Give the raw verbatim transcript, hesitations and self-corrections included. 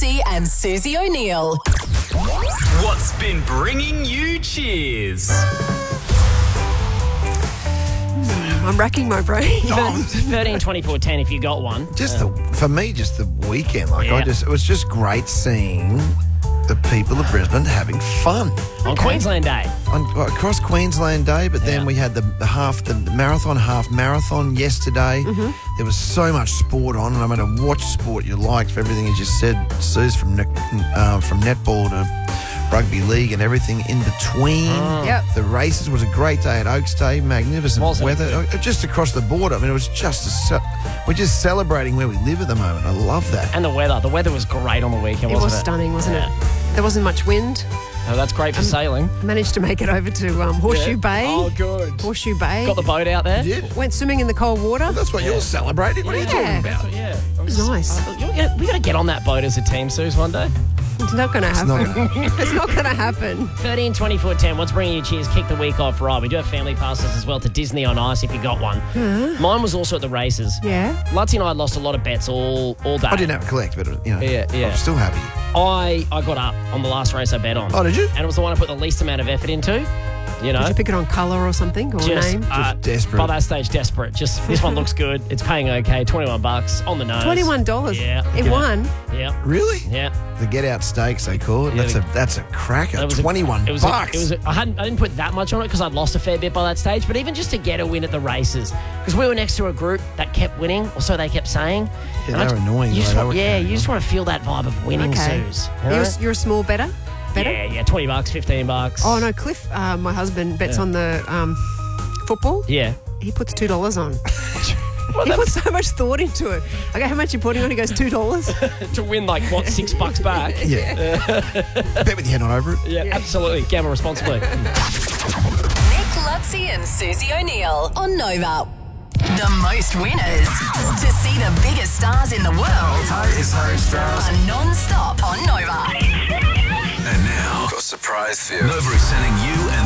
Lutzi and Susie O'Neill. What's been bringing you cheers? I'm racking my brain. thirteen twenty-four ten if you got one. Just the for me, just the weekend. Like Yeah. I just, it was just great seeing the people of Brisbane having fun On Queensland Day. on, across Queensland Day. But then Yeah. we had the, the half, the marathon, half marathon yesterday. Mm-hmm. There was so much sport on, and I mean, to watch sport you liked for everything you just said, Suze, from net, uh, from netball to rugby league and everything in between. Yep. The races was a great day at Oaks Day, magnificent Wasn't it? weather, uh, just across the board. I mean, it was just a, ce- we're just celebrating where we live at the moment. I love that. And the weather. The weather was great on the weekend, It wasn't was it? stunning, wasn't Yeah. it? There wasn't much wind. Oh, that's great for sailing. Managed to make it over to um, Horseshoe Yeah. Bay. Oh, good. Horseshoe Bay. Got the boat out there? You did? Went swimming in the cold water. That's what you're celebrating. What are you Yeah. talking about? Yeah. It was nice. Uh, you- yeah, we got to get on that boat as a team, Suze, one day. It's not going to happen. not gonna It's not going to happen. thirteen twenty-four ten. What's bringing you cheers? Kick the week off right. We do have family passes as well to Disney on Ice if you got one. Mine was also at the races. Yeah. Lutzi and I lost a lot of bets all, all day. I didn't have a collect, but you know, Yeah, yeah. I'm still happy. I, I got up on the last race I bet on. Oh, did you? And it was the one I put the least amount of effort into. You know? Did you pick it on colour or something or just, name? uh, Just desperate. By that stage, desperate. Just this one looks good. It's paying okay. Twenty-one bucks on the nose. Twenty-one dollars. Yeah. It yeah. won. Yeah. Really? Yeah. The get out stakes they call it. Yeah, that's the- a that's a cracker. That was a- Twenty-one it was a- bucks. it was. A, I hadn't. I didn't put that much on it because I'd lost a fair bit by that stage. But even just to get a win at the races, because we were next to a group that kept winning, or so they kept saying. Yeah, And I they were just- annoying, You just though. want, They were yeah, carrying you just on. want to feel that vibe of winning, Okay. Suze. you You're, know? you're a small better? Better? Yeah, yeah, twenty bucks, fifteen bucks. Oh, no, Cliff, uh, my husband, bets Yeah. on the um, football. Yeah. He puts two dollars on. Well, He that- puts so much thought into it. I go, how much you putting on? He goes, two dollars. to win like what six bucks back. Yeah. Bet with your head on over it. Yeah, absolutely. Gamble responsibly. Nick Lutzi and Susie O'Neill on Nova. The most winners to see the biggest stars in the world are non-stop on Nova. And now, got a surprise for you. Nova